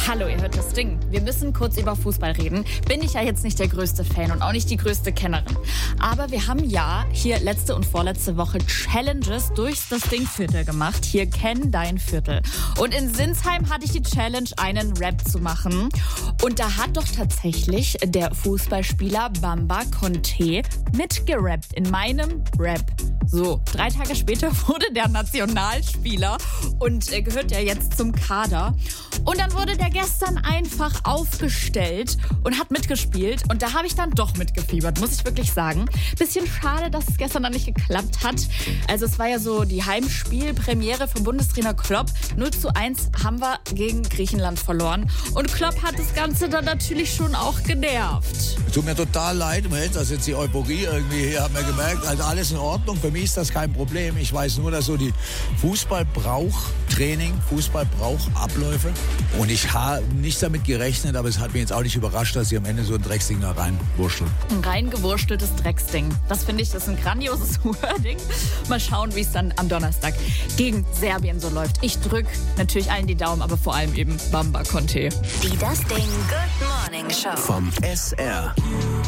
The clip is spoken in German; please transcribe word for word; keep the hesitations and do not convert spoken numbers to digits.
Hallo, ihr hört das Ding. Wir müssen kurz über Fußball reden. Bin ich ja jetzt nicht der größte Fan und auch nicht die größte Kennerin. Aber wir haben ja hier letzte und vorletzte Woche Challenges durchs das Ding-Viertel gemacht. Hier kenn dein Viertel. Und in Sinsheim hatte ich die Challenge, einen Rap zu machen. Und da hat doch tatsächlich der Fußballspieler Bamba Conte mitgerappt in meinem Rap. So, drei Tage später wurde der Nationalspieler und äh, gehört ja jetzt zum Kader. Und dann wurde der gestern einfach aufgestellt und hat mitgespielt. Und da habe ich dann doch mitgefiebert, muss ich wirklich sagen. Bisschen schade, dass es gestern dann nicht geklappt hat. Also es war ja so die Heimspielpremiere von Bundestrainer Klopp. null zu eins haben wir gegen Griechenland verloren. Und Klopp hat das Ganze dann natürlich schon auch genervt. Tut mir total leid, man hätte das jetzt die Euphorie irgendwie hier, haben wir gemerkt. Also alles in Ordnung, für mich ist das kein Problem. Ich weiß nur, dass so die Fußball braucht Training, Fußball braucht Abläufe. Und ich habe nicht damit gerechnet, aber es hat mich jetzt auch nicht überrascht, dass sie am Ende so ein Drecksding da reinwurschteln. Ein reingewursteltes Drecksding. Das finde ich, das ist ein grandioses Wording. Mal schauen, wie es dann am Donnerstag gegen Serbien so läuft. Ich drücke natürlich allen die Daumen, aber vor allem eben Bamba Conte. Die Das Ding Good Morning Show vom S R.